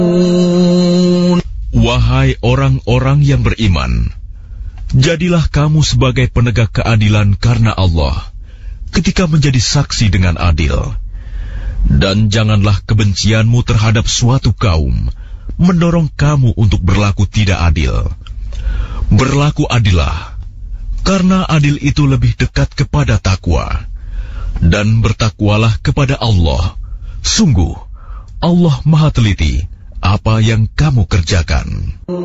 Wahai orang-orang yang beriman, jadilah kamu sebagai penegak keadilan karena Allah ketika menjadi saksi dengan adil. Dan janganlah kebencianmu terhadap suatu kaum mendorong kamu untuk berlaku tidak adil. Berlaku adillah, karena adil itu lebih dekat kepada takwa. Dan bertakwalah kepada Allah. Sungguh, Allah Maha Teliti apa yang kamu kerjakan.